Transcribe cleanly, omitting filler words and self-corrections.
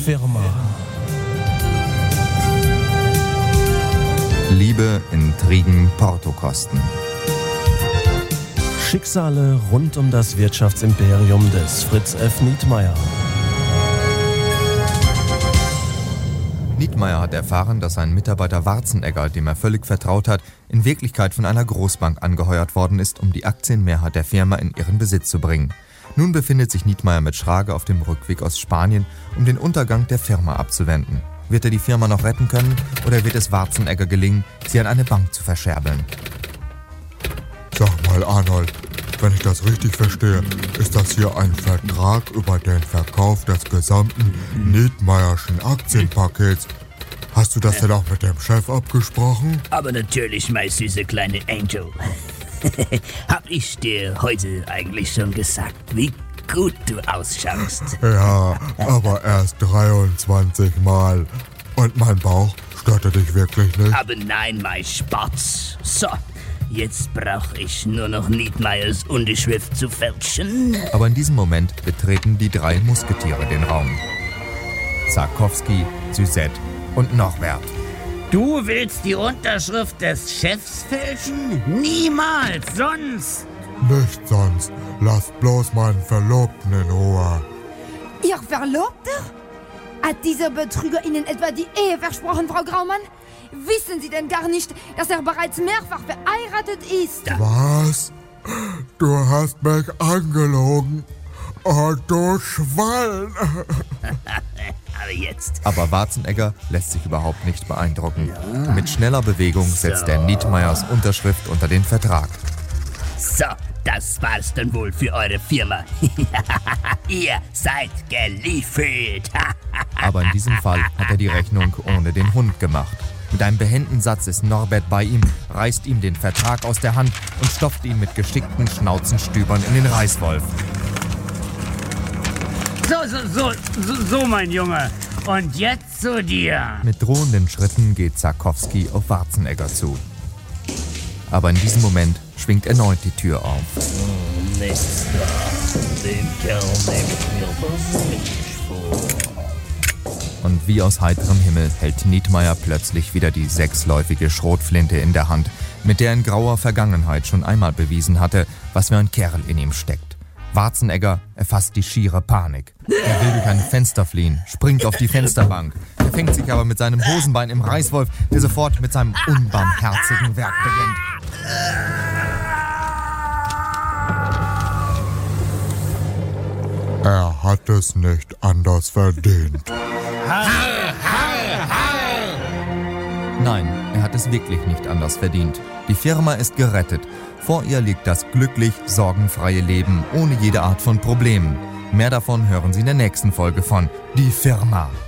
Firma. Liebe, Intrigen, Portokosten. Schicksale rund um das Wirtschaftsimperium des Fritz F. Nietmeyer. Nietmeyer hat erfahren, dass sein Mitarbeiter Warzenegger, dem er völlig vertraut hat, in Wirklichkeit von einer Großbank angeheuert worden ist, um die Aktienmehrheit der Firma in ihren Besitz zu bringen. Nun befindet sich Nietmeyer mit Schrage auf dem Rückweg aus Spanien, um den Untergang der Firma abzuwenden. Wird er die Firma noch retten können oder wird es Warzenegger gelingen, sie an eine Bank zu verscherbeln? Sag mal, Arnold, wenn ich das richtig verstehe, ist das hier ein Vertrag über den Verkauf des gesamten Nietmeyerschen Aktienpakets. Hast du das denn auch mit dem Chef abgesprochen? Aber natürlich, mein süße kleine Angel. Hab ich dir heute eigentlich schon gesagt, wie gut du ausschaust? Ja, aber erst 23 Mal. Und mein Bauch störte dich wirklich nicht? Aber nein, mein Spatz. So, jetzt brauche ich nur noch Nietmeyers Unterschrift zu fälschen. Aber in diesem Moment betreten die 3 Musketiere den Raum. Zarkowski, Suzette und Norbert. Du willst die Unterschrift des Chefs fälschen? Niemals, sonst! Nicht sonst. Lasst bloß meinen Verlobten in Ruhe. Ihr Verlobter? Hat dieser Betrüger Ihnen etwa die Ehe versprochen, Frau Graumann? Wissen Sie denn gar nicht, dass er bereits mehrfach verheiratet ist? Was? Du hast mich angelogen. Oh, du Schwein. Aber jetzt. Aber Warzenegger lässt sich überhaupt nicht beeindrucken. Mit schneller Bewegung setzt er Nietmeyers Unterschrift unter den Vertrag. So, das war's dann wohl für eure Firma. Ihr seid geliefert. Aber in diesem Fall hat er die Rechnung ohne den Hund gemacht. Mit einem behenden Satz ist Norbert bei ihm, reißt ihm den Vertrag aus der Hand und stopft ihn mit geschickten Schnauzenstübern in den Reißwolf. So, mein Junge. Und jetzt zu dir. Mit drohenden Schritten geht Zarkowski auf Warzenegger zu. Aber in diesem Moment schwingt erneut die Tür auf. Nichts da. Den Kerl nehme ich mir persönlich vor. Und wie aus heiterem Himmel hält Nietmeyer plötzlich wieder die 6-läufige Schrotflinte in der Hand, mit der er in grauer Vergangenheit schon einmal bewiesen hatte, was für ein Kerl in ihm steckt. Warzenegger erfasst die schiere Panik. Er will durch ein Fenster fliehen, springt auf die Fensterbank. Er fängt sich aber mit seinem Hosenbein im Reißwolf, der sofort mit seinem unbarmherzigen Werk beginnt. Er hat es nicht anders verdient. Nein, er hat es wirklich nicht anders verdient. Die Firma ist gerettet. Vor ihr liegt das glücklich sorgenfreie Leben ohne jede Art von Problemen. Mehr davon hören Sie in der nächsten Folge von Die Firma.